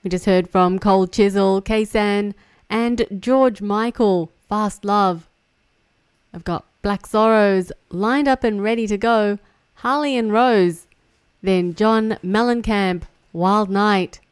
We just heard from Cold Chisel, Kaysan, and George Michael, Fast Love. I've got Black Sorrows lined up and ready to go, Harley and Rose. Then John Mellencamp, Wild Night.